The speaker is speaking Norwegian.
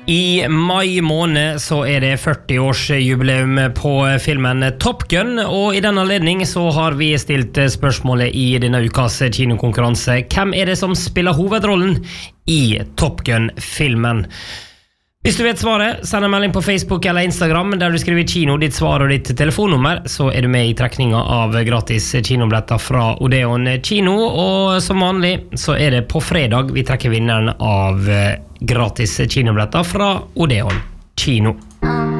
I maj måned så det 40-årsjubileum på filmen Top Gun, og I denne anledning så har vi stilt spørsmålet I denne ukas kinokonkurranse. Hvem det som spiller hovedrollen I Top Gun-filmen? Hvis du vet svaret, send en melding på Facebook eller Instagram der du skriver kino, ditt svar og ditt telefonnummer, så du med I trekninga av gratis kinobilletter fra Odeon Kino, og som vanlig så det på fredag vi trekker vinneren av gratis kinobilletter fra Odeon Kino.